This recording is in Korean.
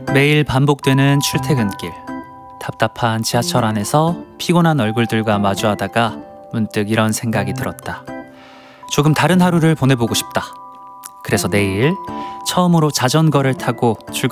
매일 반복되는 출퇴근길. 답답한 지하철 안에서 피곤한 얼굴들과 마주하다가 문득 이런 생각이 들었다. 조금 다른 하루를 보내보고 싶다. 그래서 내일 처음으로 자전거를 타고 출근